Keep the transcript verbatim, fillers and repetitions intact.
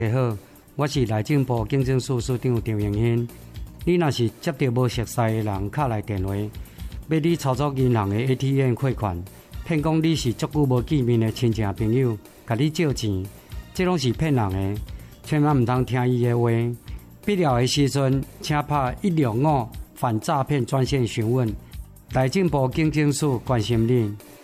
大家好，我是内政部警政署署长张荣兴。你若是接到无熟悉的人敲来电话，要你操作银行的 A T M 汇款，骗讲你是足久无见面的亲戚朋友，甲你借钱，这拢是骗人的，千万唔通听伊的话。必要的时阵，请拍一六五反诈骗专线询问。内政部警政署关心你。